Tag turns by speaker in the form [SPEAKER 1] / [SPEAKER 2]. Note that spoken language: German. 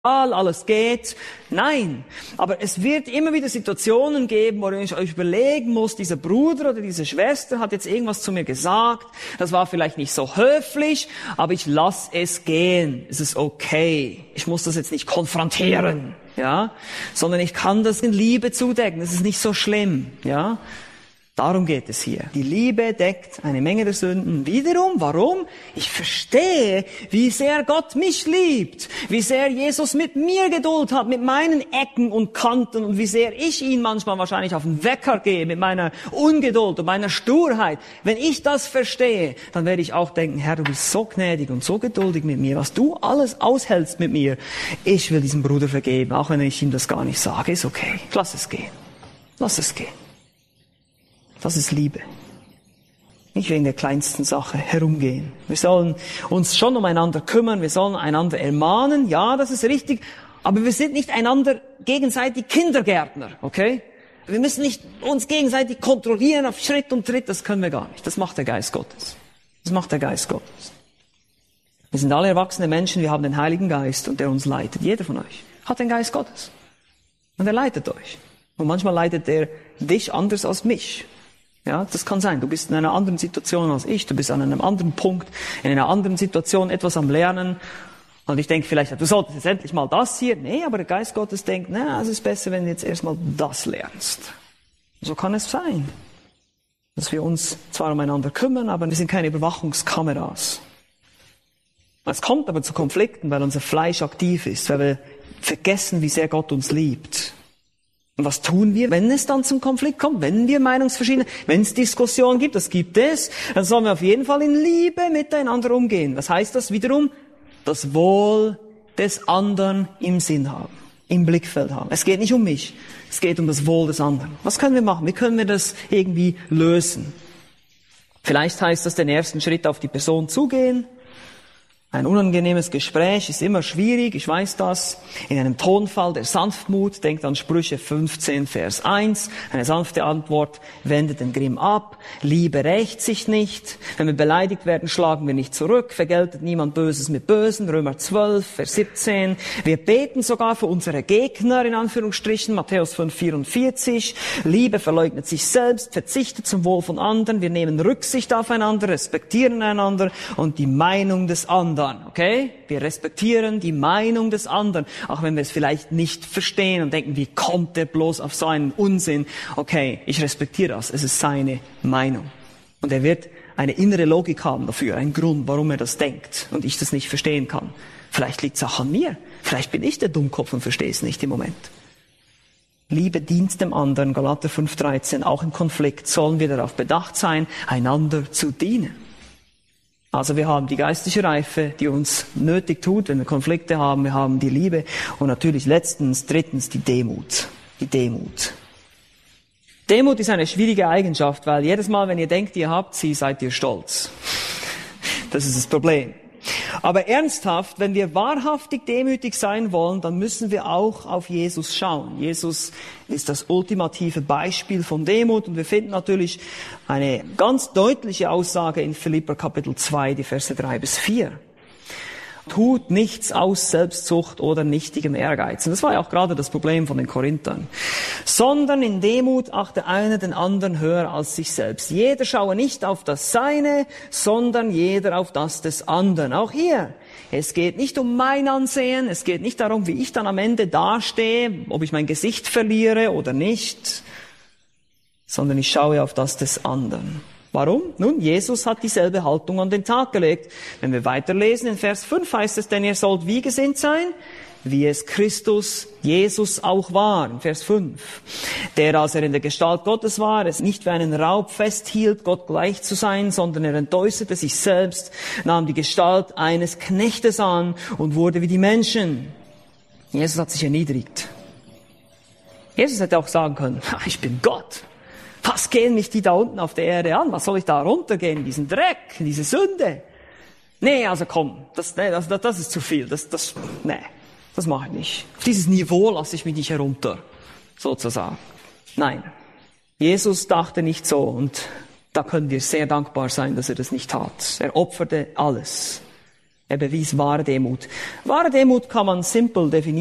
[SPEAKER 1] alles geht. Nein, aber es wird immer wieder Situationen geben, wo ihr euch überlegen müsst, dieser Bruder oder diese Schwester hat jetzt irgendwas zu mir gesagt, das war vielleicht nicht so höflich, aber ich lasse es gehen. Es ist okay. Ich muss das jetzt nicht konfrontieren, ja, sondern ich kann das in Liebe zudecken. Es ist nicht so schlimm, ja. Darum geht es hier. Die Liebe deckt eine Menge der Sünden. Wiederum, warum? Ich verstehe, wie sehr Gott mich liebt, wie sehr Jesus mit mir Geduld hat, mit meinen Ecken und Kanten und wie sehr ich ihn manchmal wahrscheinlich auf den Wecker gehe mit meiner Ungeduld und meiner Sturheit. Wenn ich das verstehe, dann werde ich auch denken, Herr, du bist so gnädig und so geduldig mit mir, was du alles aushältst mit mir. Ich will diesem Bruder vergeben, auch wenn ich ihm das gar nicht sage, ist okay. Lass es gehen. Lass es gehen. Das ist Liebe. Nicht wegen der kleinsten Sache herumgehen. Wir sollen uns schon umeinander kümmern, wir sollen einander ermahnen, ja, das ist richtig, aber wir sind nicht einander gegenseitig Kindergärtner, okay? Wir müssen nicht uns gegenseitig kontrollieren auf Schritt und Tritt, das können wir gar nicht. Das macht der Geist Gottes. Das macht der Geist Gottes. Wir sind alle erwachsene Menschen, wir haben den Heiligen Geist und der uns leitet. Jeder von euch hat den Geist Gottes. Und er leitet euch. Und manchmal leitet er dich anders als mich. Ja, das kann sein. Du bist in einer anderen Situation als ich. Du bist an einem anderen Punkt, in einer anderen Situation etwas am Lernen. Und ich denke vielleicht, du solltest jetzt endlich mal das hier. Nee, aber der Geist Gottes denkt, es ist besser, wenn du jetzt erstmal das lernst. So kann es sein, dass wir uns zwar umeinander kümmern, aber wir sind keine Überwachungskameras. Es kommt aber zu Konflikten, weil unser Fleisch aktiv ist, weil wir vergessen, wie sehr Gott uns liebt. Und was tun wir, wenn es dann zum Konflikt kommt, wenn wir Meinungsverschiedenheiten, wenn es Diskussionen gibt, das gibt es, dann sollen wir auf jeden Fall in Liebe miteinander umgehen. Was heißt das wiederum? Das Wohl des anderen im Sinn haben, im Blickfeld haben. Es geht nicht um mich, es geht um das Wohl des anderen. Was können wir machen? Wie können wir das irgendwie lösen? Vielleicht heißt das, den ersten Schritt auf die Person zugehen. Ein unangenehmes Gespräch ist immer schwierig, ich weiß das. In einem Tonfall der Sanftmut, denkt an Sprüche 15, Vers 1. Eine sanfte Antwort wendet den Grimm ab. Liebe rächt sich nicht. Wenn wir beleidigt werden, schlagen wir nicht zurück. Vergeltet niemand Böses mit Bösen. Römer 12, Vers 17. Wir beten sogar für unsere Gegner, in Anführungsstrichen. Matthäus 5, 44. Liebe verleugnet sich selbst, verzichtet zum Wohl von anderen. Wir nehmen Rücksicht aufeinander, respektieren einander und die Meinung des anderen. Okay? Wir respektieren die Meinung des anderen, auch wenn wir es vielleicht nicht verstehen und denken, wie kommt der bloß auf so einen Unsinn? Okay, ich respektiere das, es ist seine Meinung. Und er wird eine innere Logik haben dafür, einen Grund, warum er das denkt und ich das nicht verstehen kann. Vielleicht liegt es auch an mir, vielleicht bin ich der Dummkopf und verstehe es nicht im Moment. Liebe dient dem anderen, Galater 5,13, auch im Konflikt sollen wir darauf bedacht sein, einander zu dienen. Also wir haben die geistliche Reife, die uns nötig tut, wenn wir Konflikte haben. Wir haben die Liebe und natürlich drittens die Demut. Die Demut. Demut ist eine schwierige Eigenschaft, weil jedes Mal, wenn ihr denkt, ihr habt sie, seid ihr stolz. Das ist das Problem. Aber ernsthaft, wenn wir wahrhaftig demütig sein wollen, dann müssen wir auch auf Jesus schauen. Jesus ist das ultimative Beispiel von Demut und wir finden natürlich eine ganz deutliche Aussage in Philipper Kapitel 2, die Verse 3 bis 4. Tut nichts aus Selbstsucht oder nichtigem Ehrgeiz. Und das war ja auch gerade das Problem von den Korinthern. Sondern in Demut achte einer den anderen höher als sich selbst. Jeder schaue nicht auf das Seine, sondern jeder auf das des anderen. Auch hier. Es geht nicht um mein Ansehen. Es geht nicht darum, wie ich dann am Ende dastehe, ob ich mein Gesicht verliere oder nicht. Sondern ich schaue auf das des anderen. Warum? Nun, Jesus hat dieselbe Haltung an den Tag gelegt. Wenn wir weiterlesen, in Vers 5 heißt es, denn ihr sollt wie gesinnt sein, wie es Christus, Jesus auch war, in Vers 5. Der, als er in der Gestalt Gottes war, es nicht wie einen Raub festhielt, Gott gleich zu sein, sondern er entäußerte sich selbst, nahm die Gestalt eines Knechtes an und wurde wie die Menschen. Jesus hat sich erniedrigt. Jesus hätte auch sagen können, ich bin Gott. Was gehen mich die da unten auf der Erde an? Was soll ich da runtergehen in diesen Dreck, in diese Sünde? Nee, also komm, das ist zu viel. Das mache ich nicht. Auf dieses Niveau lasse ich mich nicht herunter, sozusagen. Nein, Jesus dachte nicht so und da können wir sehr dankbar sein, dass er das nicht tat. Er opferte alles. Er bewies wahre Demut. Wahre Demut kann man simpel definieren.